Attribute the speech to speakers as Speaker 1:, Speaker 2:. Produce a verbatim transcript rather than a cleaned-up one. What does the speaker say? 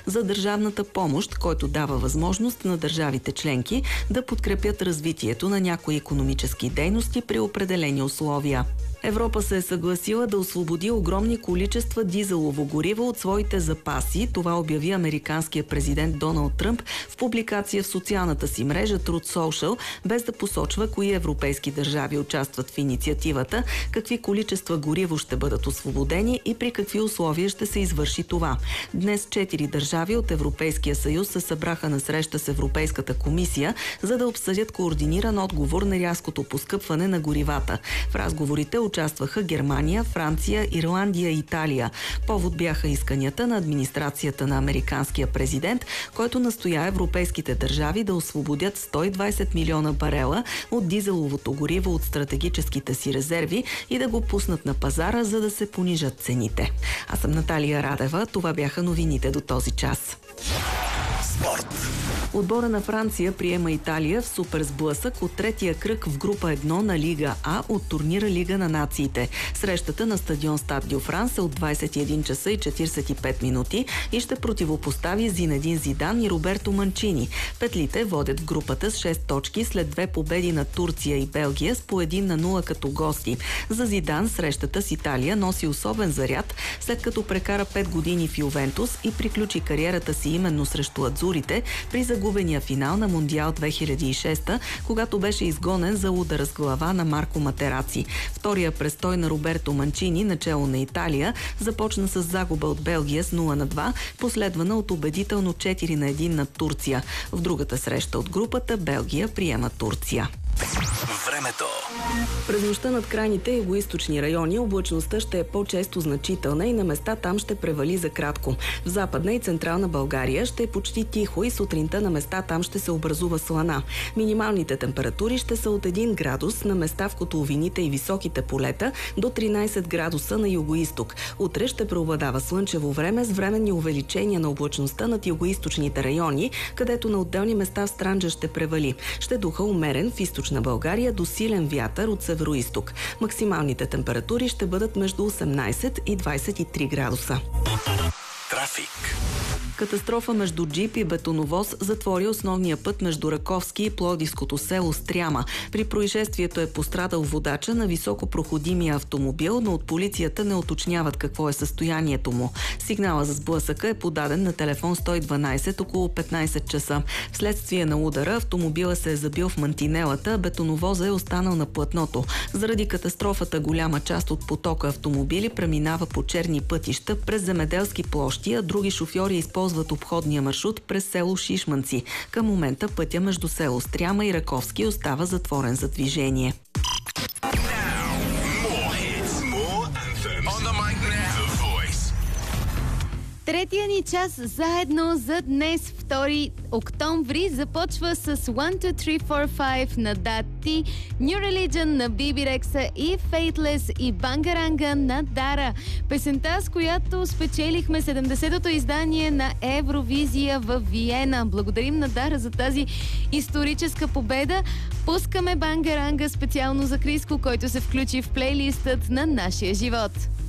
Speaker 1: за държавната помощ, който дава възможност на държавите членки да подкрепят развитието на някои икономически дейности при определени условия. Европа се е съгласила да освободи огромни количества дизелово гориво от своите запаси. Това обяви американският президент Доналд Тръмп в публикация в социалната си мрежа Truth Social, без да посочва кои европейски държави участват в инициативата, какви количества гориво ще бъдат освободени и при какви условия ще се извърши това. Днес четири държави от Европейския съюз се събраха на среща с Европейската комисия, за да обсъдят координиран отговор на рязкото поскъпване на горивата. В разговорите участваха Германия, Франция, Ирландия и Италия. Повод бяха исканията на администрацията на американския президент, който настоя европейските държави да освободят сто и двадесет милиона барела от дизеловото гориво от стратегическите си резерви и да го пуснат на пазара, за да се понижат цените. Аз съм Наталия Радева. Това бяха новините до този час. Спорт. Отбора на Франция приема Италия в супер сблъсък от третия кръг в група едно на Лига А от турнира Лига на нациите. Срещата на стадион Стад Дю Франс е от двадесет и един часа и четиридесет и пет минути и ще противопостави Зинедин Зидан и Роберто Манчини. Петлите водят в групата с шест точки след две победи на Турция и Белгия с по един на нула като гости. За Зидан срещата с Италия носи особен заряд, след като прекара пет години в Ювентус и приключи кариерата си именно срещу адзурите при загубения финал на Мондиал две хиляди и шеста, когато беше изгонен за удара с глава на Марко Матераци. Втория престой на Роберто Манчини, начело на Италия, започна с загуба от Белгия с нула на два, последвана от убедително четири на едно над Турция. В другата среща от групата Белгия приема Турция. Времето. През нощта над крайните югоизточни райони облачността ще е по-често значителна и на места там ще превали за кратко. В Западна и Централна България ще е почти тихо и сутринта на места там ще се образува слана. Минималните температури ще са от един градус на места в котловините и високите полета до тринадесет градуса на югоизток. Утре ще преобладава слънчево време с временни увеличения на облачността над югоизточните райони, където на отделни места в Странджа ще превали. Ще духа умерен в източна България до силен вятър от североизток. Максималните температури ще бъдат между осемнадесет и двадесет и три градуса. Трафик. Катастрофа между джип и бетоновоз затвори основния път между Раковски и пловдивското село Стряма. При происшествието е пострадал водача на високопроходимия автомобил, но от полицията не уточняват какво е състоянието му. Сигнала за сблъсъка е подаден на телефон сто и дванадесет около петнадесет часа. Вследствие на удара автомобила се е забил в мантинелата, а бетоновоза е останал на платното. Заради катастрофата голяма част от потока автомобили преминава по черни пътища през земеделски площи, а други шофьори използват обходния маршрут през село Шишманци. Към момента пътя между село Стряма и Раковски остава затворен за движение.
Speaker 2: Третия ни час заедно за днес, втори октомври, започва с one two three four five на Дати, New Religion на Биби Рекса и Faithless и Бангаранга на Дара. Песента, с която спечелихме седемдесетото издание на Евровизия в Виена. Благодарим на Дара за тази историческа победа. Пускаме Бангаранга специално за Криско, който се включи в плейлистът на нашия живот.